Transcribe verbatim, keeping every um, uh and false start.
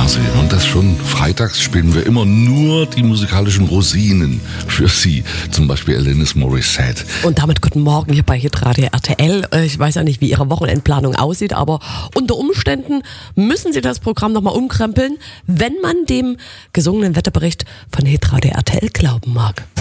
Fernsehen. Und das schon freitags spielen wir immer nur die musikalischen Rosinen für Sie. Zum Beispiel Alanis Morissette. Und damit guten Morgen hier bei Hitradio R T L. Ich weiß ja nicht, wie Ihre Wochenendplanung aussieht, aber unter Umständen müssen Sie das Programm nochmal umkrempeln, wenn man dem gesungenen Wetterbericht von Hitradio R T L glauben mag.